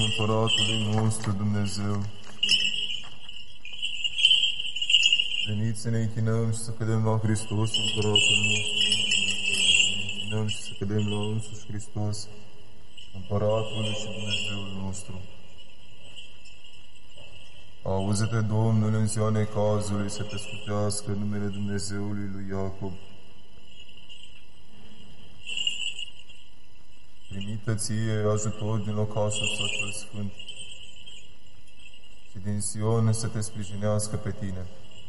Împăratului nostru Dumnezeu. Veniți să ne închinăm și să cădem la Hristos, Împăratul nostru. Ne închinăm și să cădem la însuși Hristos, Împăratul și Dumnezeul nostru. Auzi-te, Domnul, în ziua necazului, să te scutească numele Dumnezeului lui Iacob. Primită ție ajutor din locașul său cel sfânt și din Sion să te sprijinească pe tine.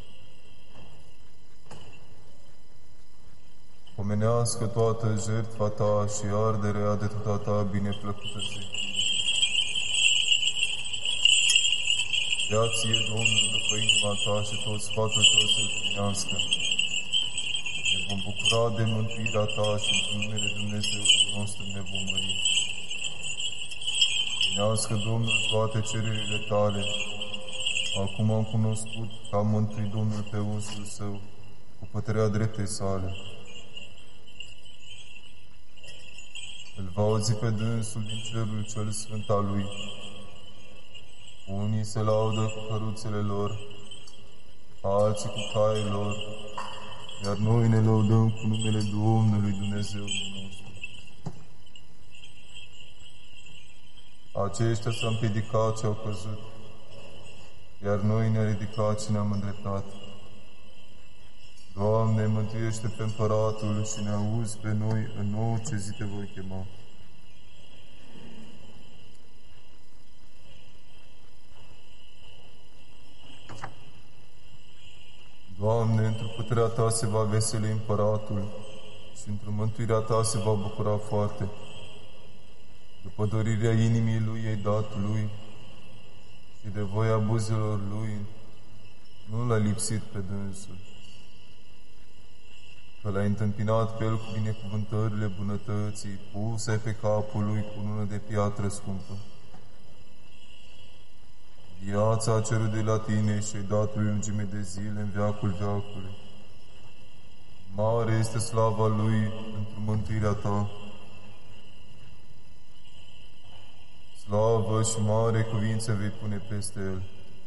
Pomenească toată jertfa ta și arderea de toată ta bineplăcută zi. Dea ție, Domnul, după inima ta și tot sfatul tău să-l primească. Ne vom bucura de mântuirea ta și în numele Dumnezeului nostru ne vom mări. Primească, Domnul, toate cererile tale. Acum am cunoscut că am mântuit Domnul pe unsul său cu puterea dreptei sale. Îl va auzi pe dânsul din cerul cel sfânt al lui. Unii se laudă cu căruțele lor, alții cu caii lor, iar noi ne lăudăm cu numele Domnului Dumnezeului nostru. Aceștia s-au împiedicat și au căzut, iar noi ne-am ridicat și ne-am îndreptat. Doamne, mântuiește pe Împăratul și ne auzi pe noi în orice zi te voi chema. Doamne, într-o puterea Ta se va veseli Împăratul și într-o mântuirea Ta se va bucura foarte. După dorirea inimii Lui ai dat Lui și de voia buzelor Lui nu L-ai lipsit pe dânsul, că L-ai întâmpinat pe El cu binecuvântările bunătății, puse pe capul Lui cu unul de piatră scumpă. Viața a cerut de la Tine și ai dat Lui lungime de zile în veacul veacului. Mare este slava Lui într-o mântuirea Ta. Slavă și mare cuvință vei pune peste El.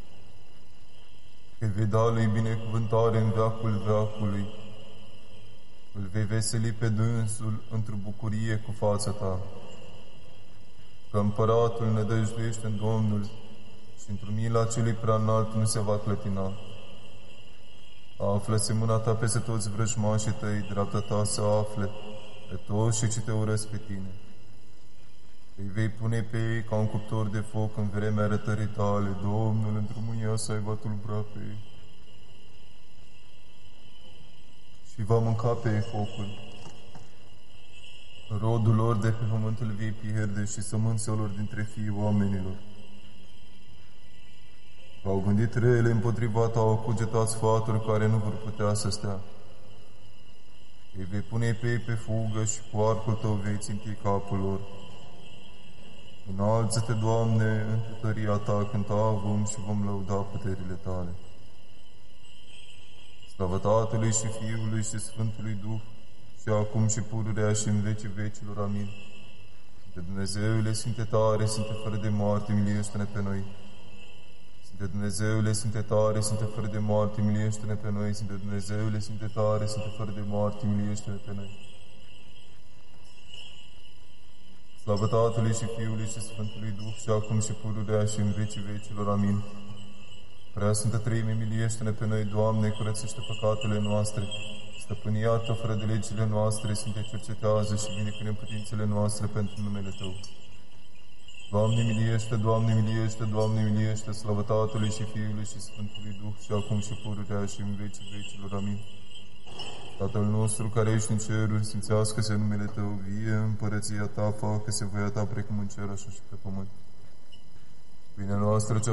Că vei da Lui binecuvântare în veacul veacului. Îl vei veseli pe dânsul într-o bucurie cu fața Ta. Că Împăratul nădăjduiește în Domnul și într-o mila celui prea înalt nu se va clătina. Află-se mâna Ta peste toți vrăjmașii Tăi, dreapta Ta să afle pe toți și ce te urăsc pe Tine. Îi vei pune pe ei ca un cuptor de foc în vremea arătării Tale. Domnul, într-o mânia sa îi va tulbura pe ei și va mânca pe ei focul. Rodul lor de pe pământul vei pierde și sămânța lor dintre fiii oamenilor. Au gândit rele împotriva Ta, au cugetat sfaturi care nu vor putea să stea. Îi vei pune pe ei pe fugă și cu arcul Tău vei ținti capul lor. Înalță-te, Doamne, în puteria Ta, cânta vom și vom lăuda puterile Tale. Slavă Tatălui și Fiului și Sfântului Duh, și acum și pururea și în vecii vecilor. Amin. Sfinte Dumnezeule, Sfinte tare, Sfinte fără de moarte, miliește-ne pe noi. Sfinte Dumnezeule, Sfinte tare, Sfinte fără de moarte, miliește-ne pe noi. Sfinte Dumnezeule, Sfinte tare, Sfinte fără de moarte, miliește-ne pe noi. Slavă Tatălui și Fiului și Sfântului Duh, și acum și pururea și în vecii vecilor. Amin. Prea Sfântă Treime, miliește-ne pe noi, Doamne, curățește păcatele noastre, stăpânia Ta fără de legile noastre, Sfinte, cercetează și vindecă neputințele noastre pentru numele Tău. Doamne, miliește, Doamne, miliește, Doamne, miliește, slavă Tatălui și Fiului și Sfântului Duh, și acum și pururea și în vecii vecilor. Amin. Tatăl nostru care ești în ceruri, sfințească-se numele Tău, vie împărăția Ta, facă-se voia Ta precum în cer, așa și pe pământ. Pâinea noastră cea